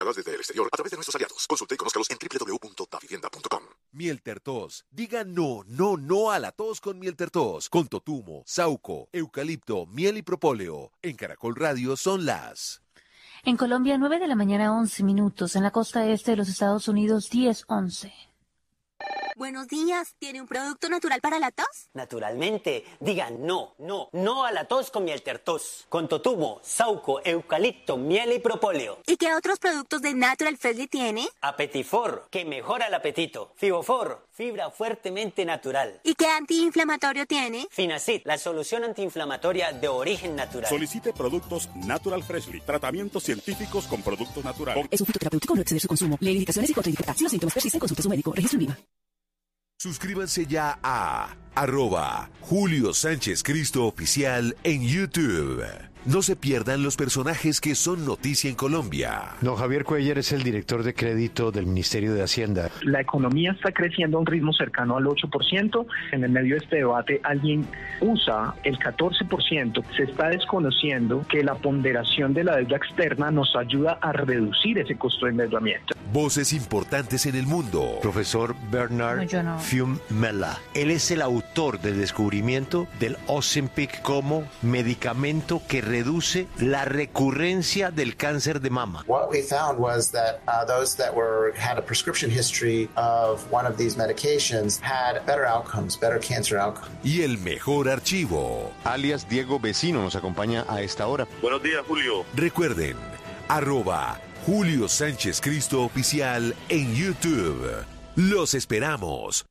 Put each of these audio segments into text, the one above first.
Desde el exterior a través de nuestros aliados. Consulte y conózcalos en www.davivienda.com. Miel Tertos. Diga no, no, no a la tos con Miel Tertos. Con totumo, sauco, eucalipto, miel y propóleo. En Caracol Radio son las... En Colombia, 9 de la mañana, 11 minutos. En la costa este de los Estados Unidos, 10:11. Buenos días, ¿tiene un producto natural para la tos? Naturalmente, digan no, no, no a la tos con Miel Tertos. Con totumo, sauco, eucalipto, miel y propóleo. ¿Y qué otros productos de Natural Freshly tiene? Apetifor, que mejora el apetito. Fibofor, fibra fuertemente natural. ¿Y qué antiinflamatorio tiene? Finacid, la solución antiinflamatoria de origen natural. Solicite productos Natural Freshly, tratamientos científicos con productos naturales. Es un fitoterapéutico, no exceder su consumo. Lee indicaciones y contraindicaciones. Si los síntomas persisten, consulte a su médico. Registro en IVA. Suscríbanse ya a @Julio Sánchez Cristo Oficial en YouTube. No se pierdan los personajes que son noticia en Colombia. Don Javier Cuellar es el director de crédito del Ministerio de Hacienda. La economía está creciendo a un ritmo cercano al 8%. En el medio de este debate, alguien usa el 14%. Se está desconociendo que la ponderación de la deuda externa nos ayuda a reducir ese costo de endeudamiento. Voces importantes en el mundo. Profesor Bernard Fiumella. Él es el autor del descubrimiento del Ozempic como medicamento que reduce la recurrencia del cáncer de mama. What we found was that those that had a prescription history of one of these medications had better outcomes, better cancer outcomes. Y el mejor archivo. Alias Diego Vecino nos acompaña a esta hora. Buenos días, Julio. Recuerden, @Julio Sánchez Cristo Oficial en YouTube. Los esperamos.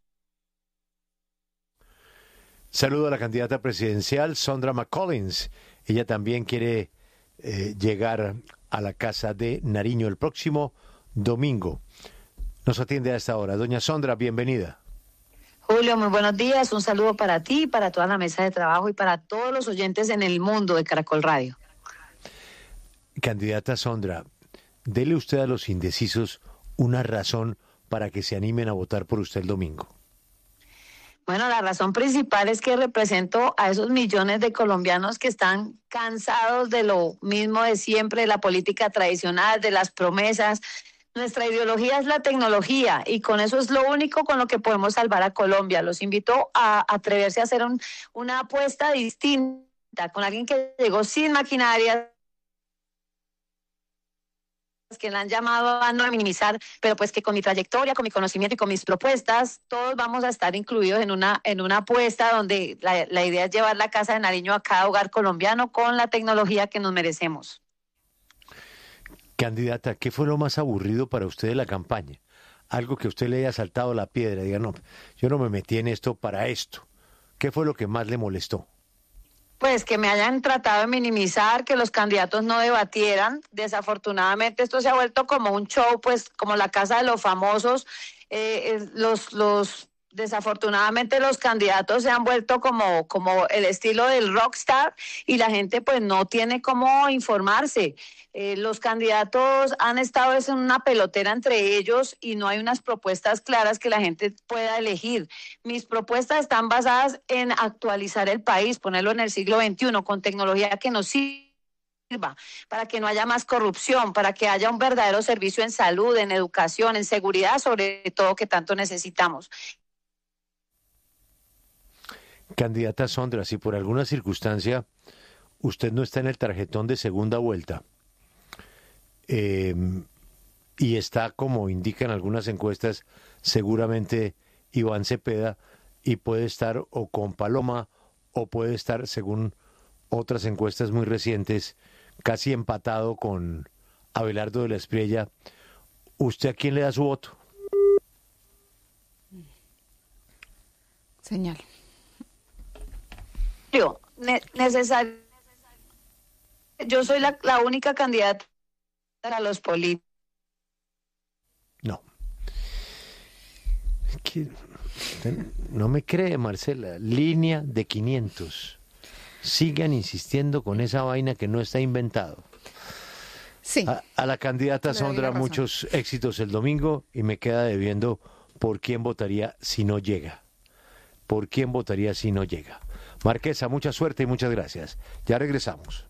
Saludo a la candidata presidencial, Sondra McCollins. Ella también quiere llegar a la Casa de Nariño el próximo domingo. Nos atiende a esta hora. Doña Sondra, bienvenida. Julio, muy buenos días. Un saludo para ti, para toda la mesa de trabajo y para todos los oyentes en el mundo de Caracol Radio. Candidata Sondra, dele usted a los indecisos una razón para que se animen a votar por usted el domingo. Bueno, la razón principal es que represento a esos millones de colombianos que están cansados de lo mismo de siempre, de la política tradicional, de las promesas. Nuestra ideología es la tecnología y con eso es lo único con lo que podemos salvar a Colombia. Los invito a atreverse a hacer una apuesta distinta con alguien que llegó sin maquinaria, que le han llamado a no minimizar, pero pues que con mi trayectoria, con mi conocimiento y con mis propuestas, todos vamos a estar incluidos en una apuesta donde la idea es llevar la Casa de Nariño a cada hogar colombiano con la tecnología que nos merecemos. Candidata, ¿qué fue lo más aburrido para usted de la campaña? Algo que usted le haya saltado la piedra, diga, no, yo no me metí en esto para esto. ¿Qué fue lo que más le molestó? Pues que me hayan tratado de minimizar, que los candidatos no debatieran. Desafortunadamente esto se ha vuelto como un show, pues como la casa de los famosos. Desafortunadamente los candidatos se han vuelto como el estilo del rockstar y la gente pues no tiene cómo informarse. Los candidatos han estado en una pelotera entre ellos y no hay unas propuestas claras que la gente pueda elegir. Mis propuestas están basadas en actualizar el país, ponerlo en el siglo XXI con tecnología que nos sirva, para que no haya más corrupción, para que haya un verdadero servicio en salud, en educación, en seguridad, sobre todo que tanto necesitamos. Candidata Sondra, si por alguna circunstancia usted no está en el tarjetón de segunda vuelta y está, como indican algunas encuestas, seguramente Iván Cepeda, y puede estar o con Paloma o puede estar, según otras encuestas muy recientes, casi empatado con Abelardo de la Espriella, ¿usted a quién le da su voto? Señal. Necesario. Yo soy la única candidata para los políticos. No. No me cree, Marcela. Línea de 500. Sigan insistiendo con esa vaina que no está inventado. Sí. A la candidata Sondra, muchos éxitos el domingo y me queda debiendo por quién votaría si no llega. ¿Por quién votaría si no llega? Marquesa, mucha suerte y muchas gracias. Ya regresamos.